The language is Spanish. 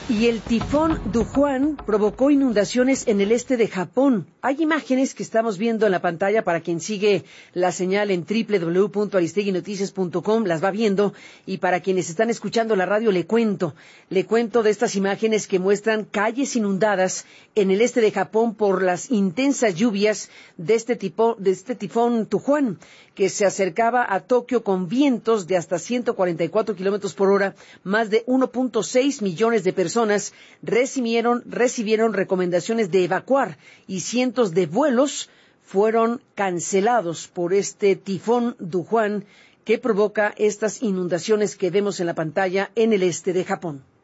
Y el tifón Dujuan provocó inundaciones en el este de Japón. Hay imágenes que estamos viendo en la pantalla para quien sigue la señal en www.aristeguinoticias.com, las va viendo, y para quienes están escuchando la radio le cuento de estas imágenes que muestran calles inundadas en el este de Japón por las intensas lluvias de este tifón Dujuan, que se acercaba a Tokio con vientos de hasta 144 kilómetros por hora. Más de 1.6 millones de personas recibieron recomendaciones de evacuar y cientos de vuelos fueron cancelados por este tifón Dujuan que provoca estas inundaciones que vemos en la pantalla en el este de Japón.